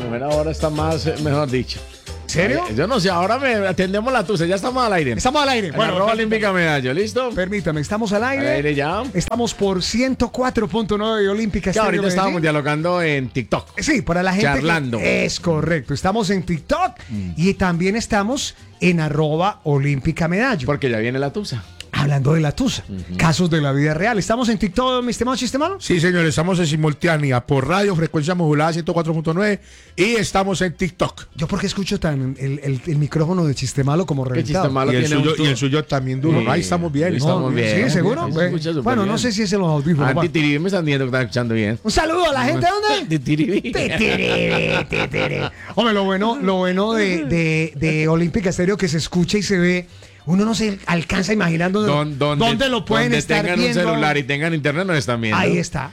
mujer ahora está más, mejor dicho. ¿En serio? Yo no sé, ahora atendemos la tusa, ya estamos al aire. Estamos al aire. Bueno, arroba Olímpica Medallo, ¿listo? Permítame, estamos al aire. Al aire ya. Estamos por 104.9 de Olímpica Que ahorita Estéreo estábamos Medellín. dialogando en TikTok. Sí, para la gente. Charlando. Es correcto. Estamos en TikTok y también estamos en @Olímpica Medallo. Porque ya viene la tusa. Hablando de la tusa, casos de la vida real. ¿Estamos en TikTok, mi estimado Chistemano? Sí, señores, estamos en simultánea por radio, frecuencia modulada 104.9 y estamos en TikTok. Yo porque escucho tan el micrófono de Chistemalo como Que reventado. Chistemalo Y el, tiene suyo, un y el suyo también duro. Sí. Ahí estamos bien. Estamos bien. ¿Sí, seguro? Se Bueno, escucha súper no bien. sé si es en los audífonos. Ah, Titiribi me están diciendo que están escuchando bien. Un saludo a la gente, ¿dónde? Titiribi. Titiribi. Hombre, lo bueno de Olímpica Estéreo que se escucha y se ve. Uno no se alcanza imaginando dónde lo pueden donde estar tengan viendo. un celular y tengan internet nos están viendo. Ahí está.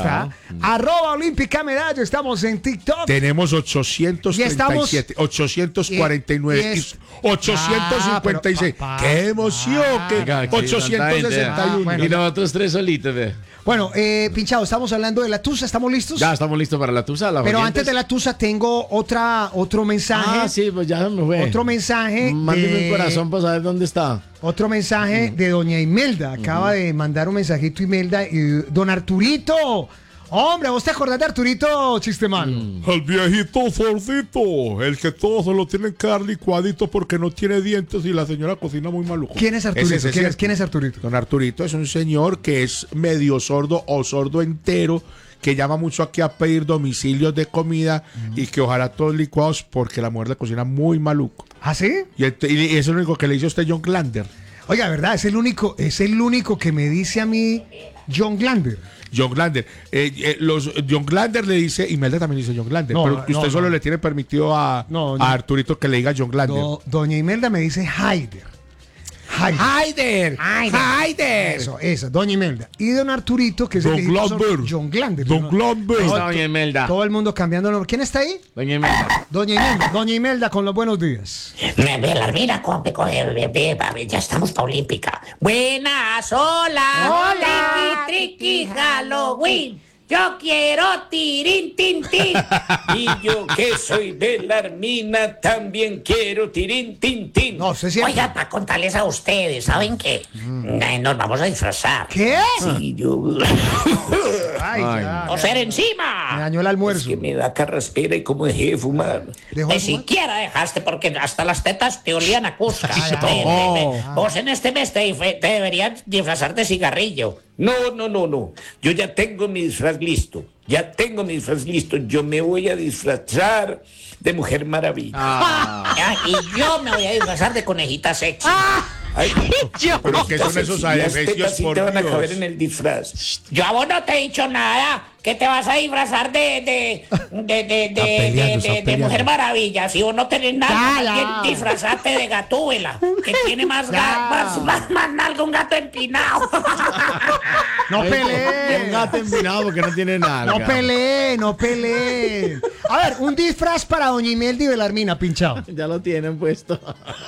@Olímpica Medallo. Estamos en TikTok. Tenemos 837, 849 y 856. ¡Qué emoción! Oiga, ¡Qué sí, tanta gente. 861! Bueno, Y nosotros tres solitos, ve. Bueno, Pinchado, estamos hablando de la tusa. ¿Estamos listos? Ya estamos listos para la tusa. Pero antes de la tusa tengo otro mensaje. Ah, sí, pues ya me fue. Otro mensaje. Mándeme un corazón para saber dónde está. Otro mensaje de doña Imelda. Acaba de mandar un mensajito Imelda. Y don Arturito. Hombre, ¿vos te acordás de Arturito, Chistemano? El viejito sordito, el que todos se lo tienen que dar licuadito porque no tiene dientes y la señora cocina muy maluco. ¿Quién es Arturito? Ese es ¿Quién es Arturito? Don Arturito es un señor que es medio sordo o sordo entero, que llama mucho aquí a pedir domicilios de comida y que ojalá todos licuados porque la mujer le cocina muy maluco. ¿Ah, sí? Y es el único que le hizo a usted John Glander. Oiga, ¿verdad? Es el único que me dice a mí John Glander. John Glander. John Glander le dice, Imelda también dice John Glander, No, pero usted no, solo no. le tiene permitido a Arturito que le diga John Glander. Doña Imelda me dice Haider. ¡Haider! ¡Haider! Eso, doña Imelda. Y don Arturito, que es el Don viejito sordo, Glander. John Glander. Don ¿no? Glander. Ahí está doña Imelda. Todo el mundo cambiando el nombre. ¿Quién está ahí? Doña Imelda. Doña Imelda, con los buenos días. Mira, ya estamos para Olímpica. Buenas, hola. Triqui, triqui, Halloween. Yo quiero tirín, tin, tin. Y yo que soy de la Armina también quiero tirín, tin, tin. No, usted siempre... Oiga, para contarles a ustedes, ¿saben qué? Nos vamos a disfrazar. ¿Qué? Sí, yo... Ay, ya. ¡O ser Me encima! dañó el Es almuerzo. que me da carraspera y como dejé de fumar. ¿Dejó Ni de fumar? siquiera dejaste porque hasta las tetas te olían a Cusca. Vos en este mes te deberías disfrazar de cigarrillo. No. Yo ya tengo mi disfraz listo. Yo me voy a disfrazar de Mujer Maravilla. Y yo me voy a disfrazar de conejita sexy. Ay, Pero que son esos las adefesios, tetas sí por te van a Dios. caber en el disfraz. Yo a vos no te he dicho nada. Que te vas a disfrazar de Mujer Maravilla. Si vos no tenés nada, Ya. más bien disfrazate de Gatúbela. Que tiene más nalga un gato empinado. No Un peleen. gato empinado porque no tiene nada. No peleen. A ver, un disfraz para doña Imelda y Belarmina, Pinchado. Ya lo tienen puesto.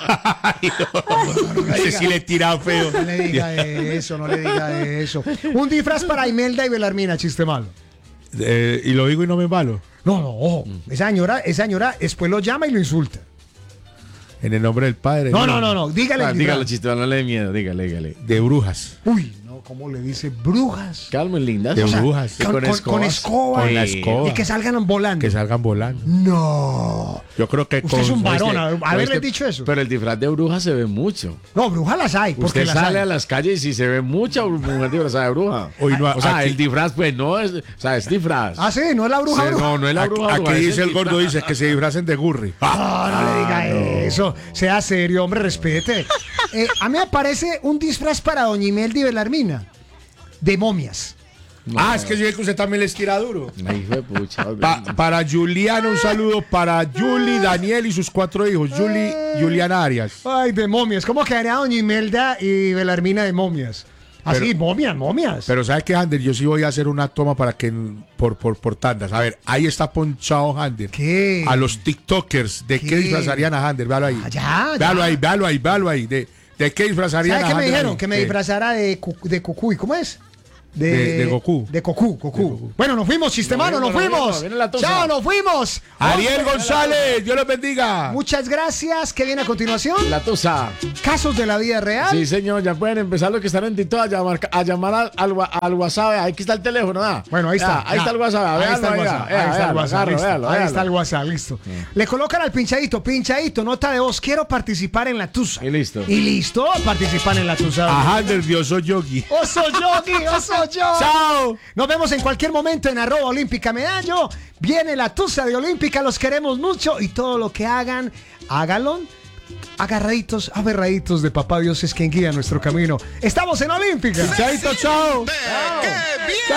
Ese sí le tira feo. No le diga eso. Un disfraz para Imelda y Belarmina, chiste malo. Y lo digo y no me embalo. No, ojo. Esa señora después lo llama y lo insulta. En el nombre del Padre. No. Dígale. el Dígalo, disfraz. chiste, no le dé miedo. Dígale. De brujas. Uy, no, ¿cómo le dice? Brujas. Calmen, lindas. De brujas. Sí, Con escoba. Con la Sí. escoba. Y que salgan volando. Que salgan volando. No. Yo creo que Usted es un varón, Oíste, haberle oíste, dicho eso. Pero el disfraz de bruja se ve mucho. No, brujas las hay. Porque Usted las sale hay. a las calles y se ve mucha mujer disfrazada de bruja. Hoy no, O sea, aquí- el disfraz, pues no es. O sea, es disfraz. Ah, sí, no es la bruja. Sí, bruja. no es la bruja. Aquí bruja, es dice el gordo, disfraz. dice que se disfracen de Gurri. No le diga eso. Sea serio, hombre, respete. A mí me parece un disfraz para doña Imelda y Belarmina. De momias. Es que yo sé que usted también les tira duro. Ay, hijo de pucha. Para Juliana, un saludo para Julie, Daniel y sus 4 hijos. Juliana Arias. Ay, de momias. ¿Cómo quedaría doña Imelda y Belarmina de momias? Así, momias. Pero ¿sabe qué, Ander? Yo sí voy a hacer una toma para que por tandas. A ver, ahí está ponchado Ander. ¿Qué? A los TikTokers, ¿de ¿Qué? qué disfrazarían a Ander? Véalo ahí. Ya. Véalo ahí. ¿De qué disfrazarían ¿Sabe a qué me Ander dijeron? ahí? Que me ¿Qué? disfrazara de cucuy. ¿Cómo es? De Goku. De Goku. Bueno, nos fuimos, Sistemano, nos fuimos. Viene la tusa. Chao, nos fuimos. Ariel González, Dios los bendiga. Muchas gracias. ¿Qué viene a continuación? La tusa. Casos de la vida real. Sí, señor, ya pueden empezar los que están en TikTok a llamar al WhatsApp. Aquí está el teléfono, ¿verdad? Bueno, ahí está. Ahí está el WhatsApp. Ahí está el WhatsApp. Ahí está el WhatsApp. Listo. Ahí está el WhatsApp, listo. Le colocan al pinchadito, nota de voz. Quiero participar en la tusa. Y listo. Y listo, participar en la tusa. Ajá, nervioso Yogi. Oso Yogi, Oso Yogi. Chao. Nos vemos en cualquier momento en @Olímpica Medallo. Viene la tusa de Olímpica, los queremos mucho y todo lo que hagan, háganlo agarraditos, aferraditos de Papá Dios es quien guía nuestro camino. Estamos en Olímpica. Chaito, chao. ¡Qué bien!